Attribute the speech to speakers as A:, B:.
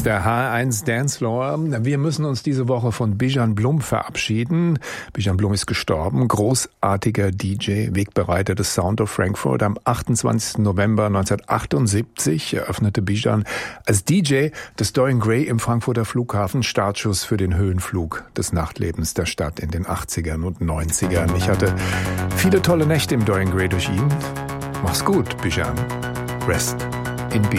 A: ist der H1 Dancefloor. Wir müssen uns diese Woche von Bijan Blum verabschieden. Bijan Blum ist gestorben. Großartiger DJ, Wegbereiter des Sound of Frankfurt. Am 28. November 1978 eröffnete Bijan als DJ des Dorian Gray im Frankfurter Flughafen, Startschuss für den Höhenflug des Nachtlebens der Stadt in den 80ern und 90ern. Ich hatte viele tolle Nächte im Dorian Gray durch ihn. Mach's gut, Bijan. Rest in Peace.